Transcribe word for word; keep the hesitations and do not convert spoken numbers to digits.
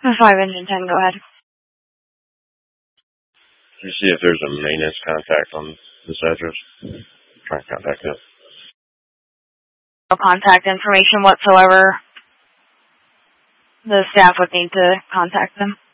five engine ten, go ahead. Can you see if there's a maintenance contact on this address? Try and contact them. No contact information whatsoever. The staff would need to contact them.